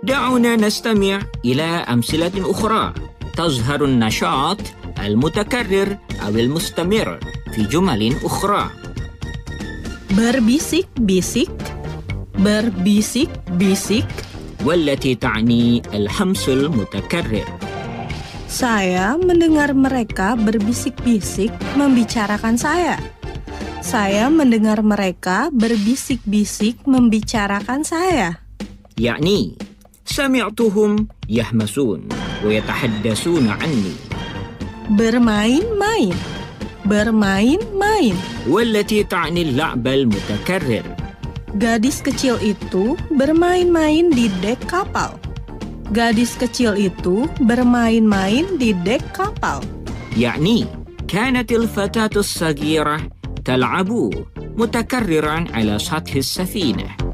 دعونا نستمع إلى أمثلة أخرى تظهر النشاط المتكرر أو المستمر في جمل أخرى. Berbisik-bisik, berbisik-bisik. والتي تعني الحمس المتكرر. Saya mendengar mereka berbisik-bisik membicarakan saya. Saya mendengar mereka berbisik-bisik membicarakan saya. يعني سمعتهم يهمسون ويتحدثون عني. Bermain-main, bermain-main. والتي تعني اللعب المتكرر. Gadis kecil itu bermain-main di dek kapal. Gadis kecil itu bermain-main di dek kapal. يعني كانت الفتاة الصغيرة تلعب متكررا على سطح السفينة.